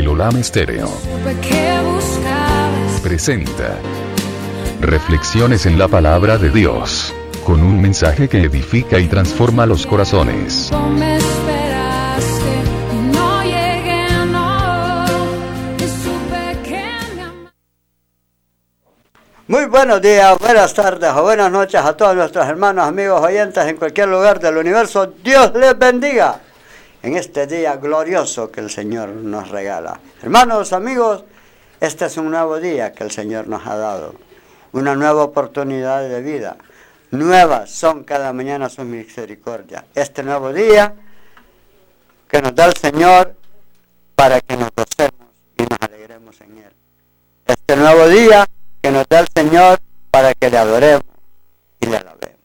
El Olam Estéreo presenta Reflexiones en la Palabra de Dios, con un mensaje que edifica y transforma los corazones. Muy buenos días, buenas tardes o buenas noches a todos nuestros hermanos, amigos, oyentes en cualquier lugar del universo. Dios les bendiga en este día glorioso que el Señor nos regala. Hermanos, amigos, este es un nuevo día que el Señor nos ha dado, una nueva oportunidad de vida. Nuevas son cada mañana sus misericordias. Este nuevo día que nos da el Señor para que nos gocemos y nos alegremos en Él. Este nuevo día que nos da el Señor para que le adoremos y le alabemos.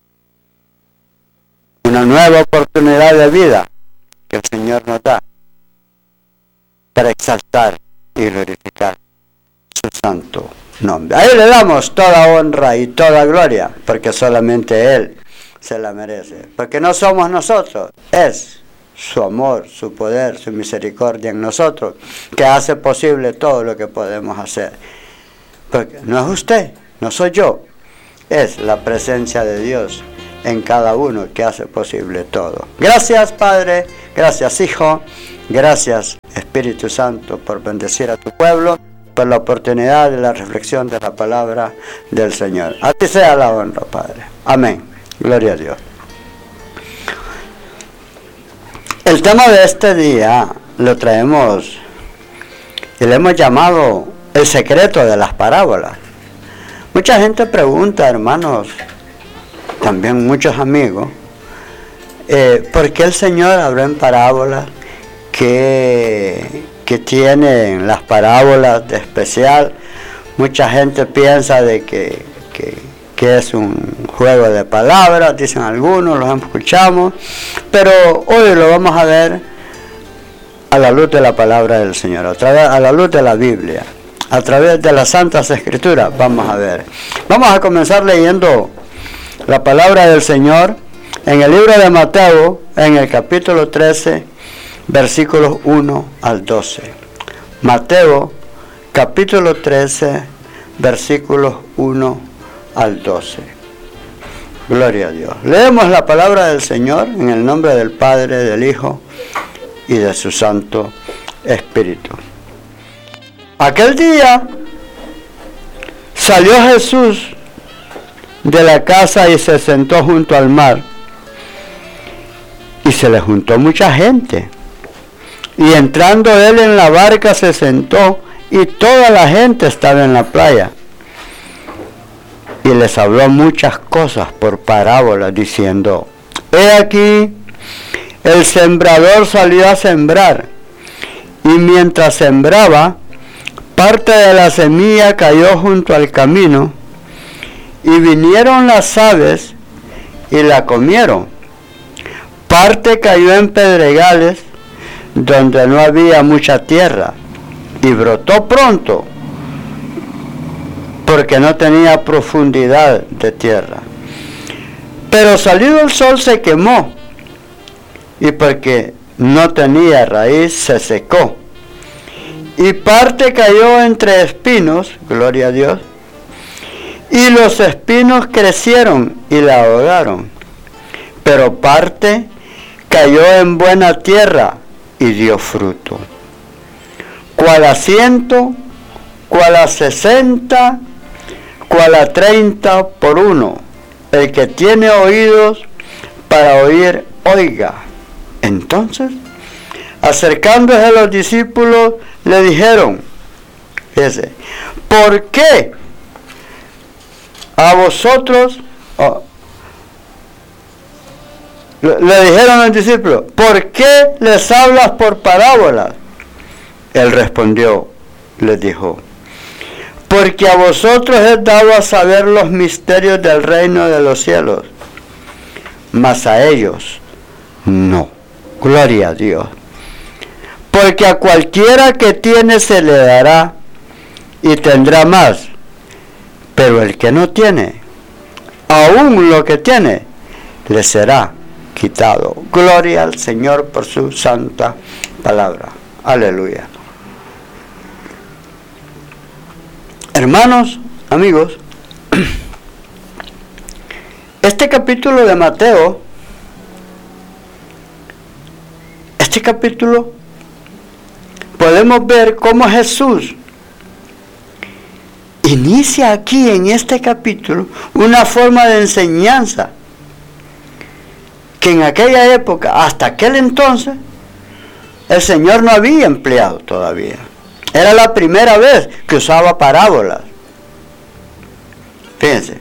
Una nueva oportunidad de vida que el Señor nos da para exaltar y glorificar su santo nombre. A Él le damos toda honra y toda gloria, porque solamente Él se la merece. Porque no somos nosotros, es su amor, su poder, su misericordia en nosotros, que hace posible todo lo que podemos hacer. Porque no es usted, no soy yo, es la presencia de Dios en cada uno que hace posible todo. Gracias, Padre, gracias, Hijo, gracias, Espíritu Santo, por bendecir a tu pueblo, por la oportunidad de la reflexión de la palabra del Señor. A ti sea la honra, Padre. Amén. Gloria a Dios. El tema de este día lo traemos y le hemos llamado el secreto de las parábolas. Mucha gente pregunta, hermanos, también muchos amigos, ¿por qué el Señor habló en parábolas? ¿Qué tienen las parábolas de especial? Mucha gente piensa de que es un juego de palabras, dicen algunos, los escuchamos, pero hoy lo vamos a ver a la luz de la palabra del Señor, a la luz de la Biblia, a través de las Santas Escrituras. Vamos a ver. Vamos a comenzar leyendo la palabra del Señor en el libro de Mateo, en el capítulo 13, versículos 1 al 12. Mateo, capítulo 13, versículos 1 al 12. Gloria a Dios. Leemos la palabra del Señor en el nombre del Padre, del Hijo y de su Santo Espíritu. Aquel día salió Jesús de la casa y se sentó junto al mar, y se le juntó mucha gente. Y entrando él en la barca se sentó, y toda la gente estaba en la playa. Y les habló muchas cosas por parábolas, diciendo: He aquí, el sembrador salió a sembrar, y mientras sembraba, parte de la semilla cayó junto al camino, y vinieron las aves y la comieron. Parte cayó en pedregales, donde no había mucha tierra, y brotó pronto, porque no tenía profundidad de tierra. Pero salido el sol se quemó, y porque no tenía raíz se secó. Y parte cayó entre espinos, gloria a Dios, y los espinos crecieron y la ahogaron. Pero parte cayó en buena tierra y dio fruto, cual a 100, cual a 60, cual a 30 por uno. El que tiene oídos para oír, oiga. Entonces, acercándose a los discípulos, le dijeron, fíjese, ¿por qué a vosotros, le dijeron al discípulo, ¿por qué les hablas por parábolas? Él respondió, les dijo, porque a vosotros es dado a saber los misterios del reino de los cielos, mas a ellos no. Gloria a Dios. Porque a cualquiera que tiene se le dará y tendrá más, pero el que no tiene, aún lo que tiene, le será quitado. Gloria al Señor por su santa palabra. Aleluya. Hermanos, amigos, este capítulo de Mateo, podemos ver cómo Jesús inicia aquí en este capítulo una forma de enseñanza que en aquella época, hasta aquel entonces, el Señor no había empleado todavía. Era la primera vez que usaba parábolas. Fíjense.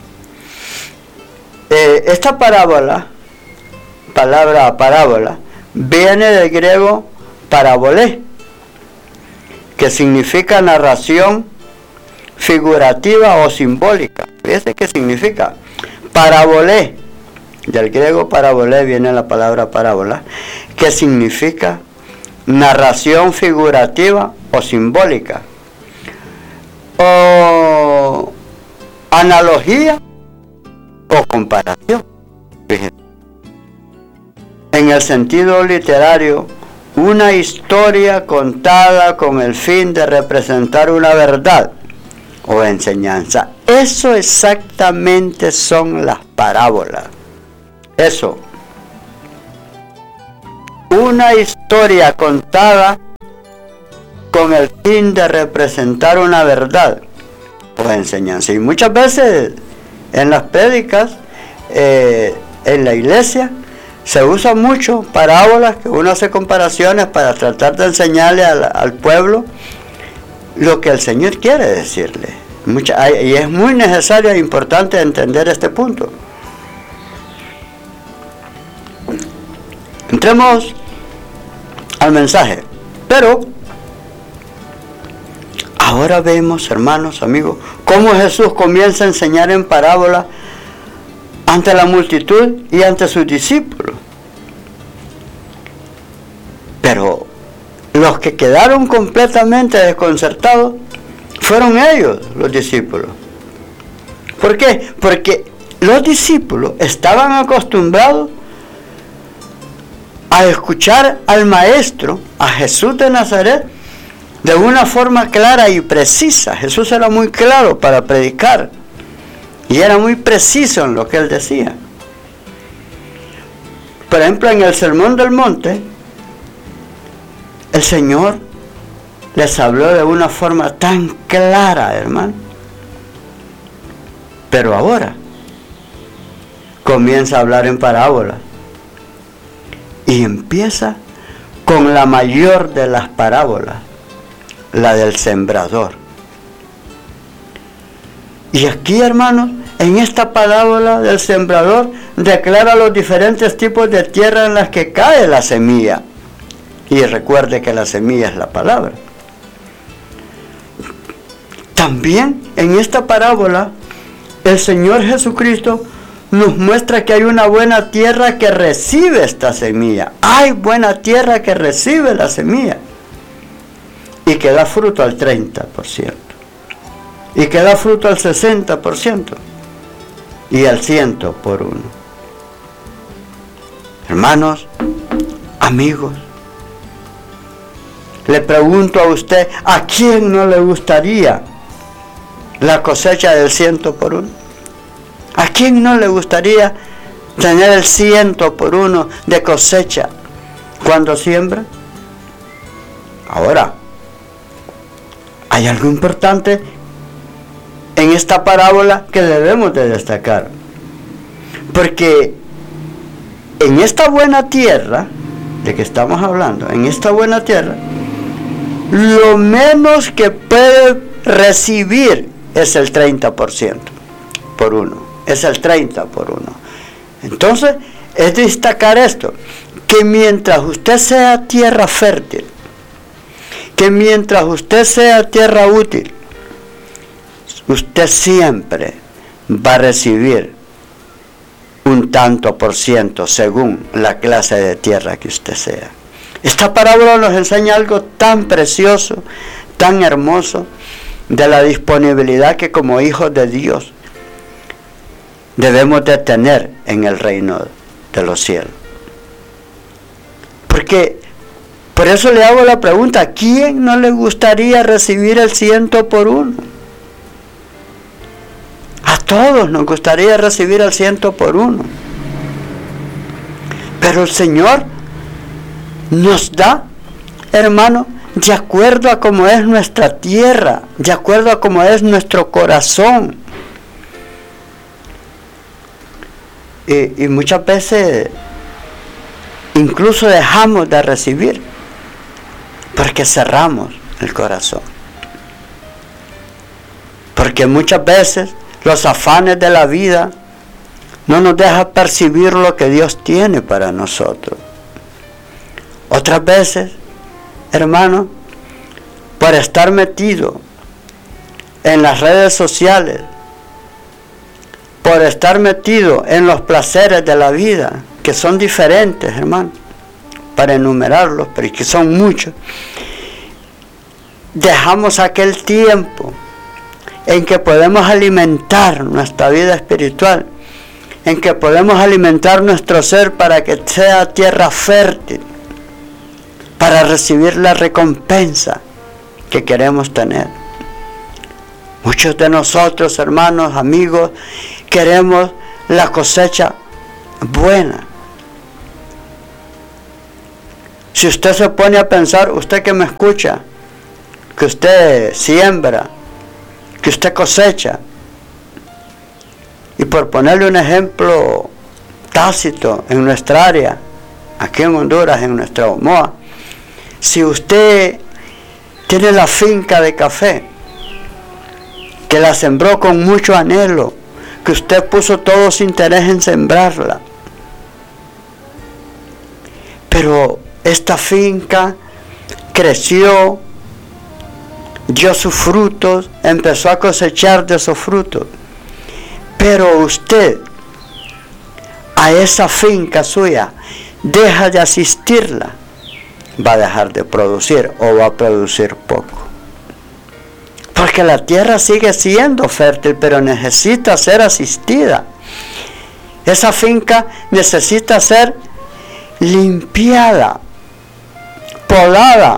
Esta palabra parábola, viene del griego parabolé, que significa narración figurativa o simbólica. Fíjense qué significa. Parabolé, del griego parabolé viene la palabra parábola, que significa narración figurativa o simbólica, o analogía o comparación. Fíjense. En el sentido literario, una historia contada con el fin de representar una verdad o enseñanza. Eso exactamente son las parábolas. Eso. Una historia contada con el fin de representar una verdad o enseñanza. Y muchas veces en las prédicas, en la iglesia, se usan mucho parábolas, que uno hace comparaciones para tratar de enseñarle al pueblo lo que el Señor quiere decirle. Y es muy necesario e importante entender este punto. Entremos al mensaje. Pero ahora vemos, hermanos, amigos, cómo Jesús comienza a enseñar en parábola ante la multitud y ante sus discípulos. Pero los que quedaron completamente desconcertados fueron ellos, los discípulos. ¿Por qué? Porque los discípulos estaban acostumbrados a escuchar al Maestro, a Jesús de Nazaret, de una forma clara y precisa. Jesús era muy claro para predicar y era muy preciso en lo que él decía. Por ejemplo, en el Sermón del Monte, el Señor les habló de una forma tan clara, hermano. Pero ahora comienza a hablar en parábolas. Y empieza con la mayor de las parábolas, la del sembrador. Y aquí, hermanos, en esta parábola del sembrador, declara los diferentes tipos de tierra en las que cae la semilla. Y recuerde que la semilla es la palabra. También en esta parábola, el Señor Jesucristo nos muestra que hay una buena tierra que recibe esta semilla. Hay buena tierra que recibe la semilla y que da fruto al 30%. Y que da fruto al 60% y al 100 por uno. Hermanos, amigos, le pregunto a usted, ¿a quién no le gustaría la cosecha del 100 por uno? ¿A quién no le gustaría tener el 100 por uno de cosecha cuando siembra? Ahora, hay algo importante en esta parábola que debemos de destacar. Porque en esta buena tierra, de que estamos hablando, en esta buena tierra, lo menos que puede recibir es el 30% por uno. Es el 30 por uno. Entonces, es destacar esto, que mientras usted sea tierra fértil, que mientras usted sea tierra útil, usted siempre va a recibir un tanto por ciento según la clase de tierra que usted sea. Esta parábola nos enseña algo tan precioso, tan hermoso, de la disponibilidad que como hijos de Dios debemos de tener en el reino de los cielos. Porque, por eso le hago la pregunta, ¿a quién no le gustaría recibir el 100 por uno? todos nos gustaría recibir al 100%. Pero el Señor nos da, hermano, de acuerdo a cómo es nuestra tierra, de acuerdo a cómo es nuestro corazón. Y muchas veces incluso dejamos de recibir porque cerramos el corazón. Porque muchas veces los afanes de la vida no nos dejan percibir lo que Dios tiene para nosotros. Otras veces, hermano, por estar metido en las redes sociales, por estar metido en los placeres de la vida, que son diferentes, hermano, para enumerarlos, pero que son muchos, dejamos aquel tiempo en que podemos alimentar nuestra vida espiritual, en que podemos alimentar nuestro ser para que sea tierra fértil, para recibir la recompensa que queremos tener. Muchos de nosotros, hermanos, amigos, queremos la cosecha buena. Si usted se pone a pensar, usted que me escucha, que usted siembra, que usted cosecha, y por ponerle un ejemplo tácito en nuestra área, aquí en Honduras, en nuestra Omoa, si usted tiene la finca de café, que la sembró con mucho anhelo, que usted puso todo su interés en sembrarla, pero esta finca creció, dio sus frutos, empezó a cosechar de esos frutos, pero usted a esa finca suya deja de asistirla, va a dejar de producir o va a producir poco. Porque la tierra sigue siendo fértil, pero necesita ser asistida. Esa finca necesita ser limpiada, podada.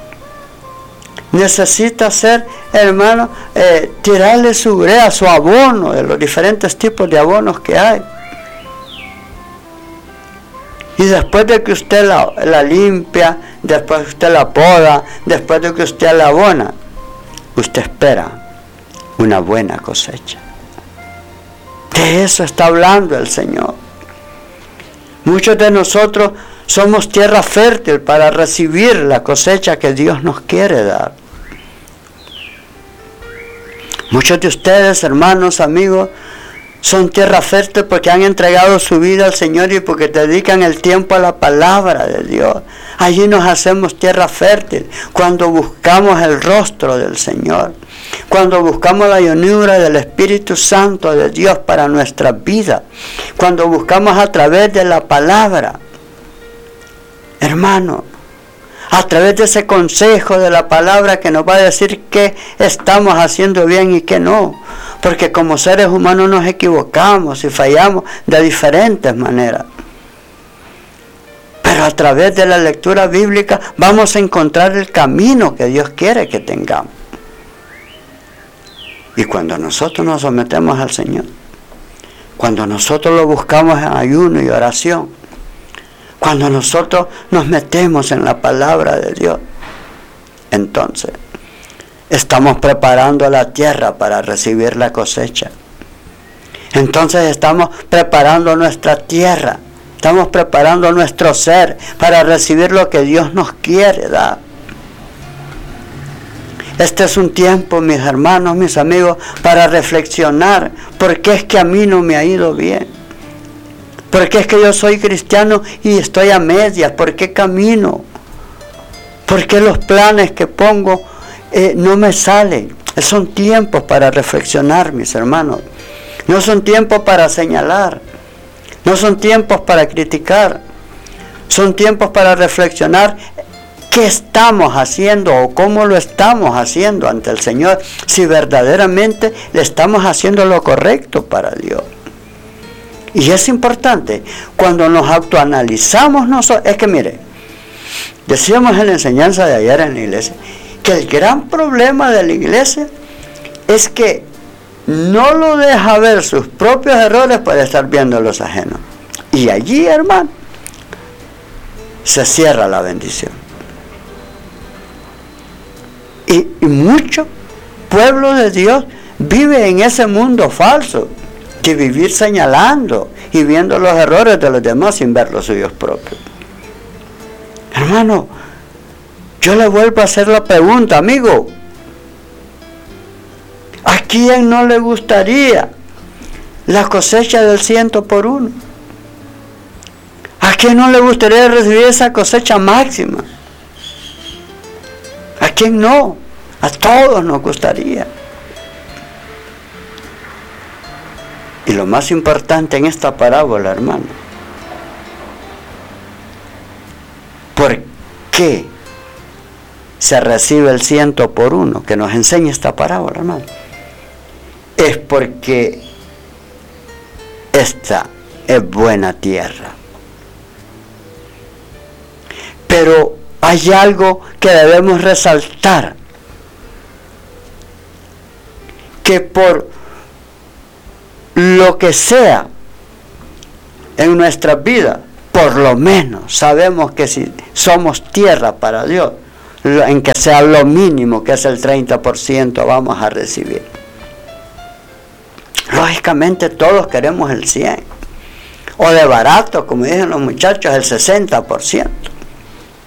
Necesita ser, hermano, tirarle su urea, su abono, de los diferentes tipos de abonos que hay. Y después de que usted la limpia, después de que usted la poda, después de que usted la abona, usted espera una buena cosecha. De eso está hablando el Señor. Muchos de nosotros somos tierra fértil para recibir la cosecha que Dios nos quiere dar. Muchos de ustedes, hermanos, amigos, son tierra fértil porque han entregado su vida al Señor y porque dedican el tiempo a la palabra de Dios. Allí nos hacemos tierra fértil cuando buscamos el rostro del Señor, cuando buscamos la llenura del Espíritu Santo de Dios para nuestra vida, cuando buscamos a través de la palabra, hermano, a través de ese consejo de la palabra que nos va a decir qué estamos haciendo bien y qué no. Porque como seres humanos nos equivocamos y fallamos de diferentes maneras. Pero a través de la lectura bíblica vamos a encontrar el camino que Dios quiere que tengamos. Y cuando nosotros nos sometemos al Señor, cuando nosotros lo buscamos en ayuno y oración, cuando nosotros nos metemos en la palabra de Dios, entonces estamos preparando la tierra para recibir la cosecha. Entonces estamos preparando nuestra tierra, estamos preparando nuestro ser para recibir lo que Dios nos quiere dar. Este es un tiempo, mis hermanos, mis amigos, para reflexionar por qué es que a mí no me ha ido bien. ¿Por qué es que yo soy cristiano y estoy a medias? ¿Por qué camino? ¿Por qué los planes que pongo no me salen? Son tiempos para reflexionar, mis hermanos. No son tiempos para señalar. No son tiempos para criticar. Son tiempos para reflexionar qué estamos haciendo o cómo lo estamos haciendo ante el Señor. Si verdaderamente le estamos haciendo lo correcto para Dios. Y es importante, cuando nos autoanalizamos nosotros, es que mire, decíamos en la enseñanza de ayer en la iglesia, que el gran problema de la iglesia es que no lo deja ver sus propios errores para estar viendo los ajenos. Y allí, hermano, se cierra la bendición. Y mucho pueblo de Dios vive en ese mundo falso, que vivir señalando y viendo los errores de los demás sin ver los suyos propios. Hermano, yo le vuelvo a hacer la pregunta, amigo. ¿A quién no le gustaría la cosecha del 100 por 1? ¿A quién no le gustaría recibir esa cosecha máxima? ¿A quién no? A todos nos gustaría. Y lo más importante en esta parábola, hermano, ¿por qué se recibe el 100 por 1 que nos enseña esta parábola, hermano? Es porque esta es buena tierra. Pero hay algo que debemos resaltar, que por lo que sea en nuestras vidas, por lo menos sabemos que si somos tierra para Dios, en que sea lo mínimo, que es el 30%, vamos a recibir. Lógicamente todos queremos el 100%, o de barato, como dicen los muchachos, el 60%.